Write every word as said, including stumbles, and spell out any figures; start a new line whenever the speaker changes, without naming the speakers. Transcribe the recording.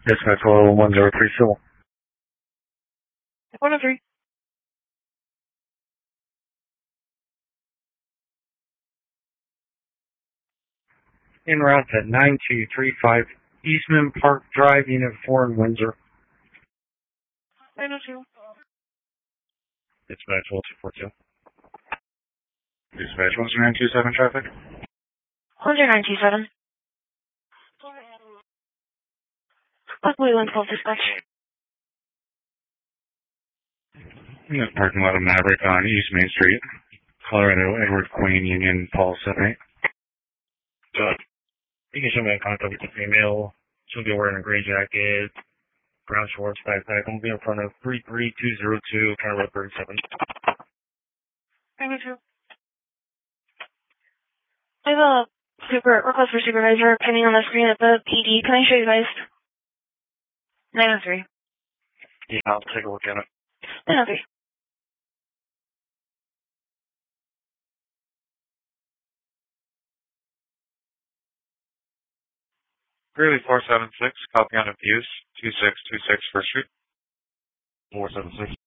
Dispatch one zero three Civil.
one oh three.
En route at nine two three five Eastman Park Drive, Unit four in Windsor.
nine oh two.
Dispatch one two four two. Dispatch one nine two seven traffic.
one zero nine two seven. Luckily, one twelve dispatch.
In the parking lot of Maverick on East Main Street, Colorado, Edward Queen, Union, Paul, seven eight. So, you can show me a contact with the female. She'll be wearing a gray jacket, brown shorts, backpack. I'm going to be in front of three three two zero two, County Road thirty-seven.
nine oh two. I have a super request for supervisor pending on the screen at the P D. Can I show you guys? nine oh three.
Yeah, I'll take a look at it.
nine oh three.
Greeley four seven six, copy on abuse, two six two six First Street. four seven six.